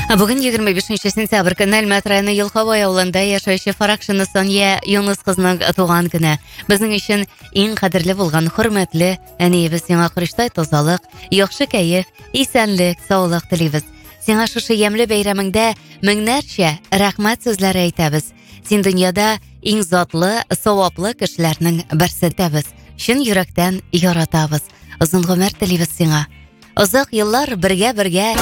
Бүгін 25 сентябрь күні Әлмәт районы Елховой авылында яшәүче Фаракшина Сония Юнус кызның туган көне. Безнең өчен иң кадерле булган хөрмәтле әниебез сиңа кырыштай тазалык, яхшы кәеф, исәнлек, саулык телибез. Сиңа шушы ямьле бәйрәмеңдә меңнәрчә рәхмәт сүзләре әйтәбез. Син дөньяда иң затлы, саваплы кешеләрнең берсе дәбез. Чын йөрәктән яратабыз. Озын гомер телибез сиңа. Озак еллар бергә